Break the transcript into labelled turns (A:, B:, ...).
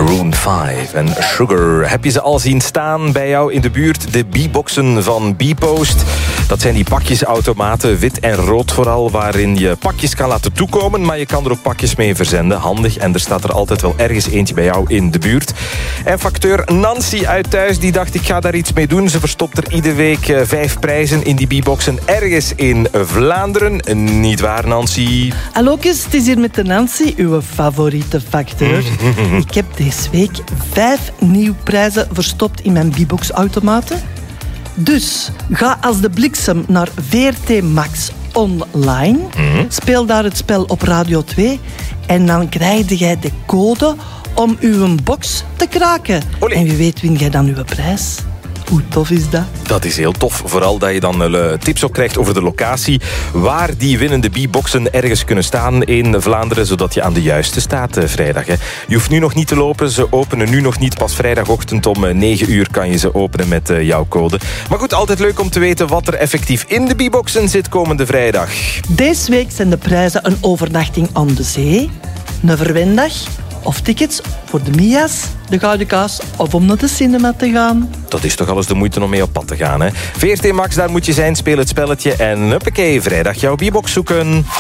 A: Maroon 5 en Sugar. Heb je ze al zien staan bij jou in de buurt? De B-boxen van Bpost. Dat zijn die pakjesautomaten, wit en rood vooral, waarin je pakjes kan laten toekomen, maar je kan er ook pakjes mee verzenden. Handig. En er staat er altijd wel ergens eentje bij jou in de buurt. En facteur Nancy uit thuis, die dacht ik ga daar iets mee doen. Ze verstopt er iedere week 5 prijzen in die B-boxen ergens in Vlaanderen. Niet waar, Nancy?
B: Hallootjes, het is hier met de Nancy, uw favoriete facteur. Ik heb deze week 5 nieuwe prijzen verstopt in mijn B-box-automaten. Dus ga als de bliksem naar VRT Max online. Speel daar het spel op Radio 2. En dan krijg jij de code om uw box te kraken.
A: Olé.
B: En wie weet win jij dan uw prijs. Hoe tof is dat?
A: Dat is heel tof. Vooral dat je dan tips ook krijgt over de locatie waar die winnende B-boxen ergens kunnen staan in Vlaanderen, zodat je aan de juiste staat vrijdag. Hè. Je hoeft nu nog niet te lopen. Ze openen nu nog niet. Pas vrijdagochtend om 9 uur kan je ze openen met jouw code. Maar goed, altijd leuk om te weten wat er effectief in de B-boxen zit komende vrijdag.
B: Deze week zijn de prijzen een overnachting aan de zee, een verwendag of tickets voor de Mia's, de Gouden Kaas of om naar de cinema te gaan.
A: Dat is toch alles de moeite om mee op pad te gaan, hè? VRT Max, daar moet je zijn, speel het spelletje en huppakee, vrijdag jouw B-box zoeken.